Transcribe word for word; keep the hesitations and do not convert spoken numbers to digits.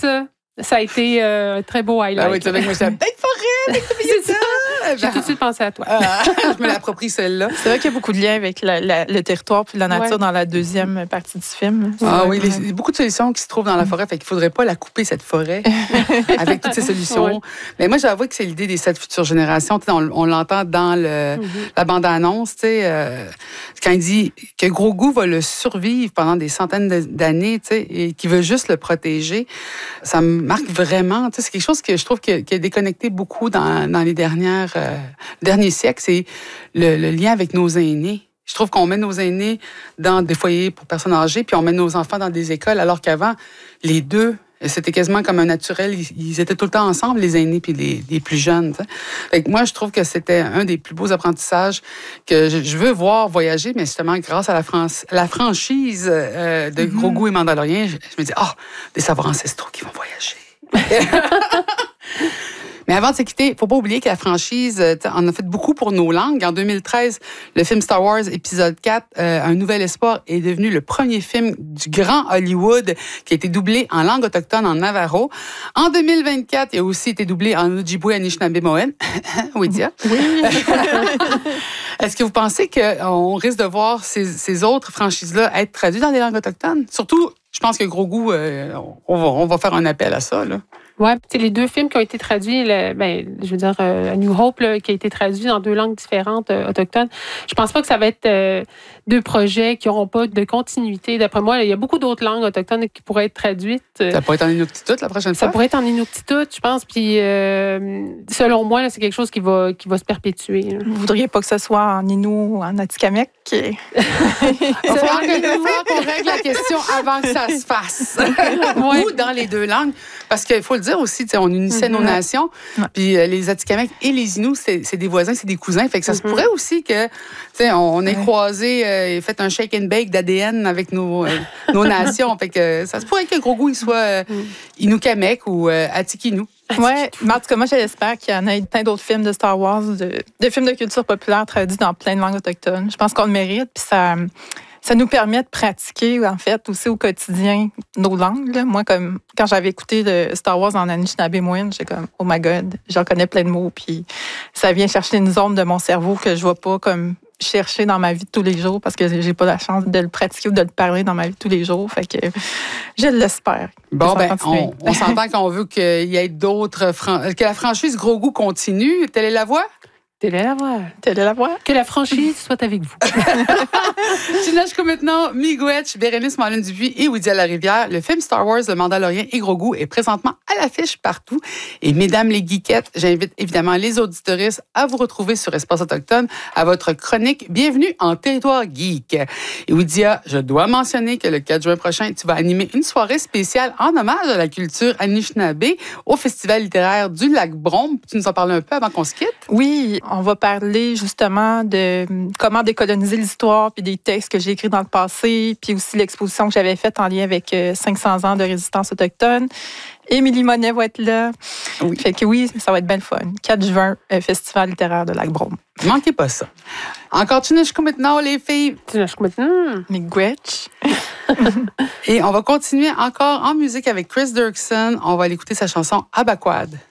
ça, ça a été euh, un très beau highlight. Ah oui, tu sais, moi, c'est peut-être forêt, c'est ça. J'ai tout de suite pensé à toi. Euh, je me l'approprie, celle-là. C'est vrai qu'il y a beaucoup de liens avec la, la, le territoire puis la nature ouais. dans la deuxième partie du film. Ah oui, il y a beaucoup de solutions qui se trouvent dans la forêt, fait qu'il ne faudrait pas la couper, cette forêt, avec toutes ces solutions. Ouais. Mais moi, j'avoue que c'est l'idée des sept futures générations. On, on l'entend dans le, mm-hmm. la bande-annonce, euh, quand il dit que Gros Goût va le survivre pendant des centaines d'années et qu'il veut juste le protéger. Ça me marque vraiment. C'est quelque chose que je trouve qui a, qui a déconnecté beaucoup dans, dans les dernières, euh, derniers siècles. C'est le, le lien avec nos aînés. Je trouve qu'on met nos aînés dans des foyers pour personnes âgées, puis on met nos enfants dans des écoles, alors qu'avant, les deux, c'était quasiment comme un naturel. Ils, ils étaient tout le temps ensemble, les aînés puis les, les plus jeunes. Fait que moi, je trouve que c'était un des plus beaux apprentissages que je, je veux voir voyager, mais justement, grâce à la, France, la franchise euh, de mm-hmm. Gros Goût et Mandalorian, je, je me dis, ah, oh, des savoirs ancestraux qui vont voyager. Mais avant de se quitter, il ne faut pas oublier que la franchise en a fait beaucoup pour nos langues. En deux mille treize, le film Star Wars épisode quatre, euh, Un nouvel espoir, est devenu le premier film du grand Hollywood qui a été doublé en langue autochtone en Navajo. En deux mille vingt-quatre, il a aussi été doublé en Ojibwe, Anishinaabe-Moen. Oui, Dia. Oui. Est-ce que vous pensez qu'on risque de voir ces, ces autres franchises-là être traduites dans des langues autochtones? Surtout, je pense que Gros Goût, euh, on, va, on va faire un appel à ça, là. Oui, les deux films qui ont été traduits, le, ben, je veux dire, euh, A New Hope, là, qui a été traduit dans deux langues différentes euh, autochtones, je pense pas que ça va être euh, deux projets qui n'auront pas de continuité. D'après moi, il y a beaucoup d'autres langues autochtones qui pourraient être traduites. Ça pourrait être en Inuktitut la prochaine fois? Ça pourrait être en Inuktitut, je pense. Puis, euh, selon moi, là, c'est quelque chose qui va, qui va se perpétuer. Là. Vous voudriez pas que ce soit en Innu ou en Atikamekw? Il va falloir qu'on règle la question avant que ça se fasse. Ouais. Ou dans les deux langues. Parce qu'il faut le dire aussi, on unissait mm-hmm. nos nations. Ouais. Puis euh, les Atikamekw et les Inuits, c'est, c'est des voisins, c'est des cousins. Fait que ça mm-hmm. se pourrait aussi que, on, on ait ouais. croisé euh, et fait un shake and bake d'A D N avec nos, euh, nos nations. Fait que ça se pourrait que Gros Goût il soit euh, Inukamekw ou euh, Atikinou. Oui, mais en tout cas, moi, j'espère qu'il y en a plein d'autres films de Star Wars, de, de films de culture populaire traduits dans plein de langues autochtones. Je pense qu'on le mérite, puis ça, ça nous permet de pratiquer, en fait, aussi au quotidien nos langues. Là. Moi, comme quand j'avais écouté de Star Wars en Anishinaabe-Moen, j'étais comme, oh my God, j'en connais plein de mots, puis ça vient chercher une zone de mon cerveau que je ne vois pas comme chercher dans ma vie de tous les jours parce que j'ai pas la chance de le pratiquer ou de le parler dans ma vie de tous les jours. Fait que je l'espère. Bon, ben, on, on s'entend qu'on veut qu'il y ait d'autres... Fran- que la franchise Gros Goût continue. Telle est la voie? Telle est la voie. Telle est la voie. Que la franchise soit avec vous. Jusqu'à maintenant, Miigwech, Bérénice Malin-Dupuis et Wydia Larivière. Le film Star Wars, Le Mandalorian et Gros Goût est présentement à l'affiche partout. Et mesdames les geekettes, j'invite évidemment les auditoristes à vous retrouver sur Espace Autochtone à votre chronique Bienvenue en territoire geek. Et Wydia, je dois mentionner que le quatre juin prochain, tu vas animer une soirée spéciale en hommage à la culture Anishinaabe au Festival littéraire du Lac-Brome. Tu nous en parles un peu avant qu'on se quitte? Oui, on va parler justement de comment décoloniser l'histoire puis des textes que j'ai écrits dans le passé, puis aussi l'exposition que j'avais faite en lien avec cinq cents ans de résistance autochtone. Émilie Monet va être là. Oui. Fait que oui, ça va être bien le fun. quatre juin, Festival littéraire de Lac-Brome. Manquez pas ça. Encore Tchinashku maintenant, les filles. Tchinashku maintenant. Miigwech. Et on va continuer encore en musique avec Chris Dirksen. On va aller écouter sa chanson Abaquad.